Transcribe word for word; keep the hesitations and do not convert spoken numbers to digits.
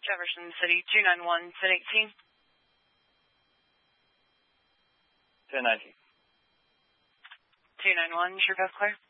Jefferson City, two nine one, ten eighteen. ten nineteen. two nine one, is your path clear?